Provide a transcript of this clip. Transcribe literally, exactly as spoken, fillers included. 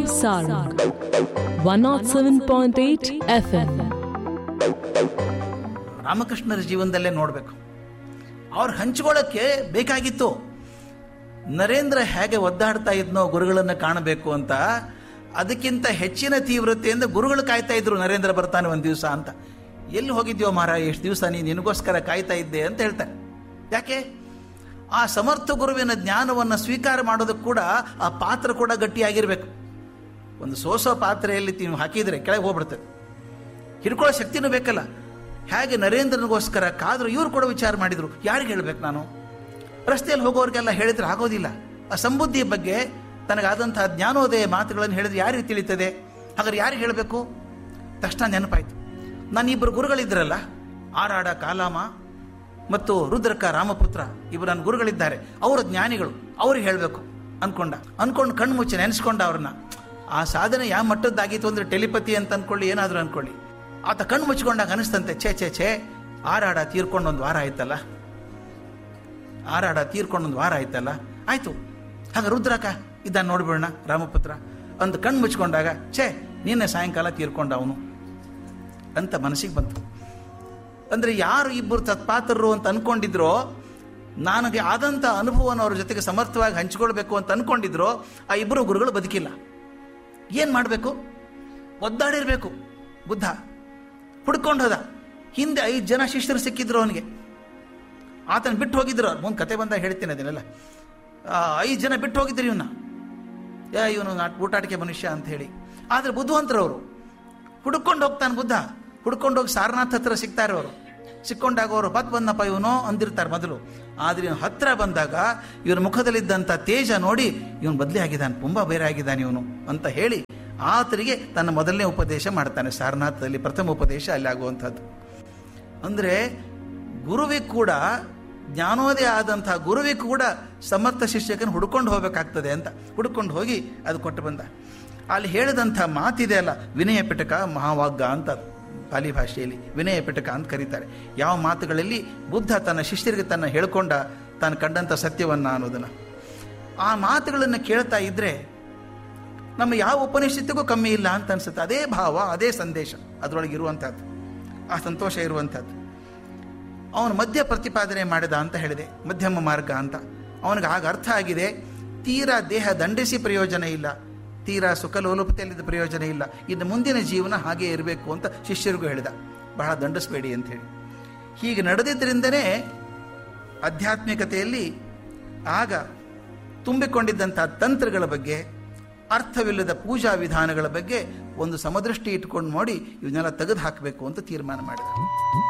Sarang one oh seven point eight F M. ರಾಮಕೃಷ್ಣರ ಜೀವನದಲ್ಲೇ ನೋಡಬೇಕು. ಅವ್ರು ಹಂಚ್ಕೊಳ್ಳೋಕ್ಕೆ ಬೇಕಾಗಿತ್ತು. ನರೇಂದ್ರ ಹೇಗೆ ಒದ್ದಾಡ್ತಾ ಇದ್ನೋ ಗುರುಗಳನ್ನು ಕಾಣಬೇಕು ಅಂತ, ಅದಕ್ಕಿಂತ ಹೆಚ್ಚಿನ ತೀವ್ರತೆಯಿಂದ ಗುರುಗಳು ಕಾಯ್ತಾ ಇದ್ರು ನರೇಂದ್ರ ಬರ್ತಾನೆ ಒಂದು ದಿವಸ ಅಂತ. ಎಲ್ಲಿ ಹೋಗಿದ್ಯೋ ಮಾರ, ಎಷ್ಟು ದಿವಸ ನೀನು ನಿನಗೋಸ್ಕರ ಕಾಯ್ತಾ ಇದ್ದೆ ಅಂತ ಹೇಳ್ತಾರೆ. ಯಾಕೆ? ಆ ಸಮರ್ಥ ಗುರುವಿನ ಜ್ಞಾನವನ್ನು ಸ್ವೀಕಾರ ಮಾಡೋದಕ್ಕೆ ಕೂಡ ಆ ಪಾತ್ರ ಕೂಡ ಗಟ್ಟಿಯಾಗಿರ್ಬೇಕು. ಒಂದು ಸೋಸೋ ಪಾತ್ರೆಯಲ್ಲಿ ನೀವು ಹಾಕಿದರೆ ಕೆಳಗೆ ಹೋಗ್ಬಿಡ್ತದೆ. ಹಿಡ್ಕೊಳ್ಳೋ ಶಕ್ತಿನೂ ಬೇಕಲ್ಲ. ಹೇಗೆ ನರೇಂದ್ರನಿಗೋಸ್ಕರ ಕಾದ್ರು ಇವ್ರು ಕೂಡ ವಿಚಾರ ಮಾಡಿದರು, ಯಾರಿಗೆ ಹೇಳಬೇಕು ನಾನು? ರಸ್ತೆಯಲ್ಲಿ ಹೋಗೋರಿಗೆಲ್ಲ ಹೇಳಿದ್ರೆ ಆಗೋದಿಲ್ಲ. ಆ ಸಂಬುದ್ಧಿಯ ಬಗ್ಗೆ ತನಗಾದಂತಹ ಜ್ಞಾನೋದಯ ಮಾತುಗಳನ್ನು ಹೇಳಿದ್ರೆ ಯಾರಿಗೆ ತಿಳಿತದೆ? ಹಾಗಾದ್ರೆ ಯಾರಿಗೆ ಹೇಳಬೇಕು? ತಕ್ಷಣ ನೆನಪಾಯ್ತು, ನಾನಿಬ್ಬರು ಗುರುಗಳಿದ್ದರಲ್ಲ, ಆರಾಡ ಕಾಲಾಮ ಮತ್ತು ರುದ್ರಕ ರಾಮಪುತ್ರ, ಇಬ್ಬರು ನನ್ನ ಗುರುಗಳಿದ್ದಾರೆ, ಅವರ ಜ್ಞಾನಿಗಳು, ಅವ್ರಿಗೆ ಹೇಳಬೇಕು ಅನ್ಕೊಂಡ. ಅನ್ಕೊಂಡು ಕಣ್ಣು ಮುಚ್ಚಿ ನೆನೆಸ್ಕೊಂಡ ಅವ್ರನ್ನ. ಆ ಸಾಧನೆ ಯಾವ ಮಟ್ಟದ್ದಾಗಿತ್ತು ಅಂದರೆ ಟೆಲಿಪತಿ ಅಂತ ಅಂದ್ಕೊಳ್ಳಿ, ಏನಾದರೂ ಅಂದ್ಕೊಳ್ಳಿ. ಆತ ಕಣ್ಣು ಮುಚ್ಕೊಂಡಾಗ ಅನಿಸ್ತಂತೆ, ಛೇ ಛೇ ಛೇ ಆರಾಡ ತೀರ್ಕೊಂಡೊಂದು ವಾರ ಆಯ್ತಲ್ಲ, ಆರಾಡ ತೀರ್ಕೊಂಡೊಂದು ವಾರ ಆಯ್ತಲ್ಲ, ಆಯಿತು ಹಾಗೆ ರುದ್ರಕ ಇದ್ದಾನೆ ನೋಡ್ಬಿಡೋಣ ರಾಮಪುತ್ರ ಅಂತ ಕಣ್ಣು ಮುಚ್ಕೊಂಡಾಗ, ಛೇ ನಿನ್ನೆ ಸಾಯಂಕಾಲ ತೀರ್ಕೊಂಡ ಅವನು ಅಂತ ಮನಸ್ಸಿಗೆ ಬಂತು. ಅಂದರೆ ಯಾರು ಇಬ್ಬರು ತತ್ಪಾತ್ರರು ಅಂತ ಅಂದ್ಕೊಂಡಿದ್ರೋ, ನನಗೆ ಆದಂಥ ಅನುಭವವನ್ನು ಅವ್ರ ಜೊತೆಗೆ ಸಮರ್ಥವಾಗಿ ಹಂಚಿಕೊಳ್ಬೇಕು ಅಂತ ಅಂದ್ಕೊಂಡಿದ್ರೋ, ಆ ಇಬ್ಬರು ಗುರುಗಳು ಬದುಕಿಲ್ಲ. ಏನು ಮಾಡಬೇಕು? ಒದ್ದಾಡಿರಬೇಕು. ಬುದ್ಧ ಹುಡ್ಕೊಂಡು ಹೋದ. ಹಿಂದೆ ಐದು ಜನ ಶಿಷ್ಯರು ಸಿಕ್ಕಿದ್ರು ಅವನಿಗೆ. ಆತನ ಬಿಟ್ಟು ಹೋಗಿದ್ರು. ಅವ್ರು ಮುಂದೆ ಕತೆ ಬಂದಾಗ ಹೇಳ್ತೀನಿ ಅದನ್ನೆಲ್ಲ. ಐದು ಜನ ಬಿಟ್ಟು ಹೋಗಿದ್ರು ಇವನ್ನ, ಯಾ ಇವನು ಊಟಾಟಿಕೆ ಮನುಷ್ಯ ಅಂತ ಹೇಳಿ. ಆದರೆ ಬುದ್ಧಿವಂತರವರು ಹುಡ್ಕೊಂಡು ಹೋಗ್ತಾನೆ ಬುದ್ಧ. ಹುಡ್ಕೊಂಡು ಹೋಗಿ ಸಾರನಾಥ್ ಹತ್ರ ಸಿಗ್ತಾರೆ ಅವರು. ಸಿಕ್ಕೊಂಡಾಗ ಅವರು ಬತ್ ಬಂದಪ್ಪ ಇವನು ಅಂದಿರ್ತಾರೆ ಮೊದಲು. ಆದರೆ ಇವನು ಹತ್ರ ಬಂದಾಗ ಇವನ ಮುಖದಲ್ಲಿದ್ದಂಥ ತೇಜ ನೋಡಿ ಇವನು ಬದಲೇ ಆಗಿದ್ದಾನೆ, ತುಂಬ ಬೇರೆ ಆಗಿದ್ದಾನೆ ಇವನು ಅಂತ ಹೇಳಿ ಆತರಿಗೆ ತನ್ನ ಮೊದಲನೇ ಉಪದೇಶ ಮಾಡ್ತಾನೆ. ಸಾರನಾಥದಲ್ಲಿ ಪ್ರಥಮ ಉಪದೇಶ ಅಲ್ಲಿ ಆಗುವಂಥದ್ದು. ಅಂದರೆ ಗುರುವಿಗೆ ಕೂಡ, ಜ್ಞಾನೋದಯ ಆದಂಥ ಗುರುವಿಗೆ ಕೂಡ ಸಮರ್ಥ ಶಿಷ್ಯಕನ ಹುಡ್ಕೊಂಡು ಹೋಗಬೇಕಾಗ್ತದೆ ಅಂತ ಹುಡ್ಕೊಂಡು ಹೋಗಿ ಅದು ಕೊಟ್ಟು ಬಂದ. ಅಲ್ಲಿ ಹೇಳಿದಂಥ ಮಾತಿದೆ ಅಲ್ಲ, ವಿನಯ ಪಿಟಕ ಮಹಾವಾಗ್ಗ ಅಂತ ಪಾಲಿ ಭಾಷೆಯಲ್ಲಿ ವಿನಯ ಪಿಟಕ ಅಂತ ಕರೀತಾರೆ. ಯಾವ ಮಾತುಗಳಲ್ಲಿ ಬುದ್ಧ ತನ್ನ ಶಿಷ್ಯರಿಗೆ ತನ್ನ ಹೇಳ್ಕೊಂಡ ತಾನು ಕಂಡಂಥ ಸತ್ಯವನ್ನು ಅನ್ನೋದನ್ನು, ಆ ಮಾತುಗಳನ್ನು ಕೇಳ್ತಾ ಇದ್ದರೆ ನಮ್ಮ ಯಾವ ಉಪನಿಷತ್ತಿಗೂ ಕಮ್ಮಿ ಇಲ್ಲ ಅಂತ ಅನಿಸುತ್ತೆ. ಅದೇ ಭಾವ, ಅದೇ ಸಂದೇಶ ಅದರೊಳಗೆ ಇರುವಂಥದ್ದು, ಆ ಸಂತೋಷ ಇರುವಂಥದ್ದು. ಅವನು ಮಧ್ಯ ಪ್ರತಿಪಾದನೆ ಮಾಡಿದ ಅಂತ ಹೇಳಿದೆ, ಮಧ್ಯಮ ಮಾರ್ಗ ಅಂತ. ಅವನಿಗೆ ಆಗ ಅರ್ಥ ಆಗಿದೆ, ತೀರಾ ದೇಹ ದಂಡಿಸಿ ಪ್ರಯೋಜನ ಇಲ್ಲ, ತೀರಾ ಸುಖಲೋಲುಪತೆಯಲ್ಲಿದ್ದ ಪ್ರಯೋಜನ ಇಲ್ಲ, ಇನ್ನು ಮುಂದಿನ ಜೀವನ ಹಾಗೇ ಇರಬೇಕು ಅಂತ ಶಿಷ್ಯರಿಗೂ ಹೇಳಿದ, ಬಹಳ ದಂಡಿಸಬೇಡಿ ಅಂಥೇಳಿ. ಹೀಗೆ ನಡೆದಿದ್ದರಿಂದನೇ ಆಧ್ಯಾತ್ಮಿಕತೆಯಲ್ಲಿ ಆಗ ತುಂಬಿಕೊಂಡಿದ್ದಂಥ ತಂತ್ರಗಳ ಬಗ್ಗೆ, ಅರ್ಥವಿಲ್ಲದ ಪೂಜಾ ವಿಧಾನಗಳ ಬಗ್ಗೆ ಒಂದು ಸಮದೃಷ್ಟಿ ಇಟ್ಕೊಂಡು ನೋಡಿ ಇವನ್ನೆಲ್ಲ ತೆಗೆದು ಹಾಕಬೇಕು ಅಂತ ತೀರ್ಮಾನ ಮಾಡಿದ.